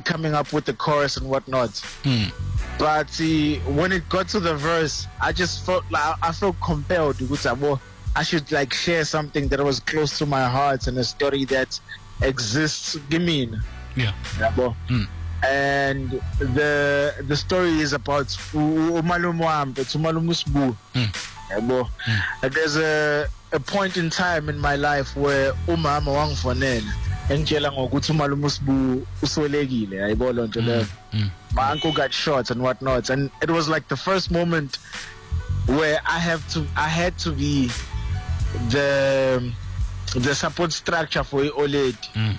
coming up with the chorus and whatnot. But when it got to the verse, I just felt like I felt compelled to I should like share something that was close to my heart and a story that exists. Gimme. Yeah. And the story is about umalumu Sbu. There's a point in time in my life where umama wangifonela engitshela ngokuthi umalumu Sbu usolekile ayibona lonto leyo. My uncle got shot and whatnot, and it was like the first moment where I had to be the support structure for Oled.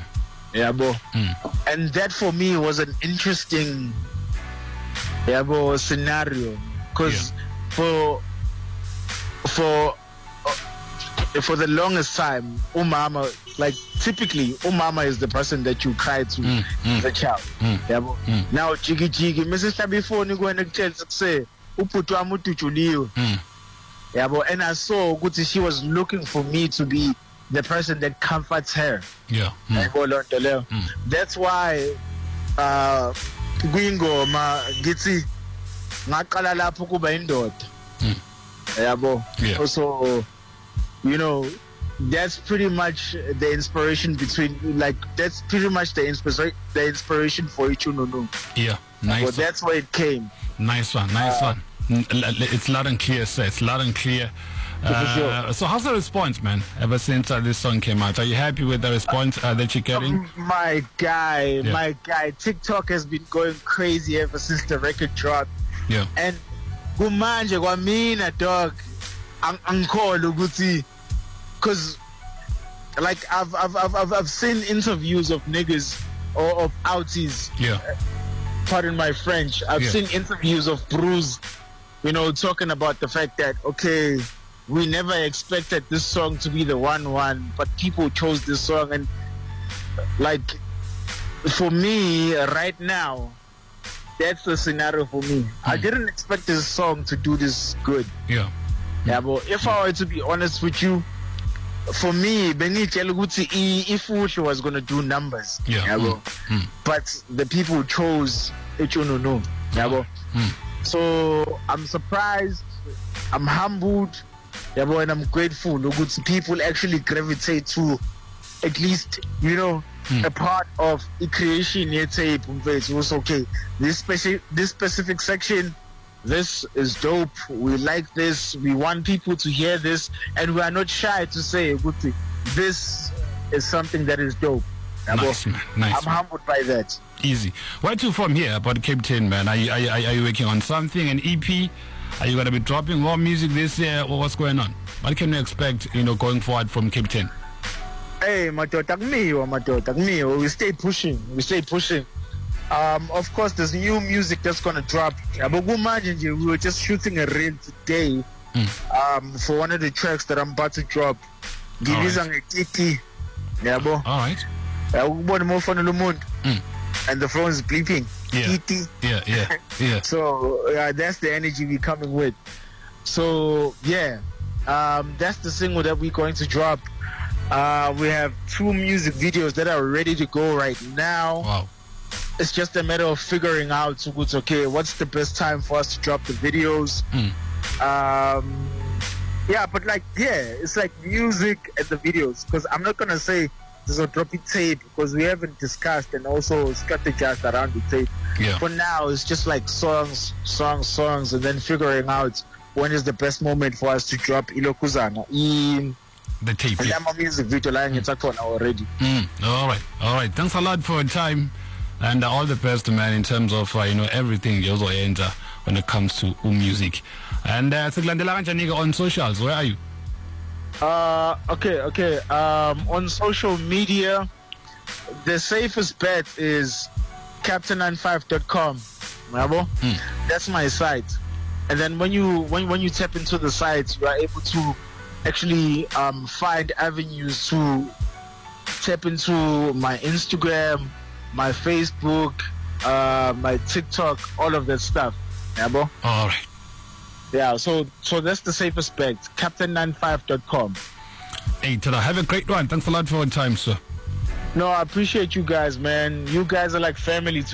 And that for me was an interesting scenario, because for the longest time, umama, like typically umama is the person that you cry to the child. Now jiggy Mrs. Tabifoni going to say uputwa mutuchuliwe. And I saw Guti, she was looking for me to be the person that comforts her. That's why kwingoma ngithi ngaqala lapho kuba indoda. So that's pretty much the inspiration that's pretty much the inspiration for Ichununu. Yeah, nice. Well, that's where it came. Nice one. It's loud and clear, sir. It's loud and clear. So how's the response, man, ever since this song came out? Are you happy with the response that you're getting? My guy, TikTok has been going crazy ever since the record dropped. Yeah. And kumanje kwamina dog angkholo ukuthi, because like I've seen interviews of niggas or of outies. Yeah. Pardon my French. I've seen interviews of Bruce, talking about the fact that, okay, we never expected this song to be the one, but people chose this song. And like, for me, right now, that's the scenario for me. I didn't expect this song to do this good. Yeah. But if I were to be honest with you, for me, if Usha was going to do numbers, but the people chose Ichununu. So I'm surprised, I'm humbled, and I'm grateful. People actually gravitate to at least, a part of the creation. It was okay. This specific section, this is dope. We like this. We want people to hear this, and we are not shy to say, this is something that is dope. Nice, man. Nice. I'm humbled by that. Easy. Where to from here about Cape 10, man? Are you working on something, an EP? Are you going to be dropping more music this year, or what's going on? What can we expect, going forward from Cape 10? Hey, madoda, we stay pushing. Of course, there's new music that's going to drop. But imagine, we were just shooting a reel today for one of the tracks that I'm about to drop. All right. And the phone is bleeping. Yeah. So that's the energy we're coming with. So that's the single that we're going to drop. We have 2 music videos that are ready to go right now. Wow. It's just a matter of figuring out what's the best time for us to drop the videos. It's like music and the videos, because I'm not gonna say there's a dropping tape because we haven't discussed and also strategized around the tape. For now, it's just like songs, and then figuring out when is the best moment for us to drop Ilokuzana. The tape. And I'm a music video line already. All right. Thanks a lot for your time, and all the best, man, in terms of everything you also enter when it comes to music. And on socials, where are you? Okay. On social media, the safest bet is captain95.com. That's my site. And then when you tap into the site, you are able to actually find avenues to tap into my Instagram, my Facebook, my TikTok, all of that stuff. All right. Yeah, so that's the safest bet, captain95.com. Hey, Tada, have a great one. Thanks a lot for your time, sir. No, I appreciate you guys, man. You guys are like family to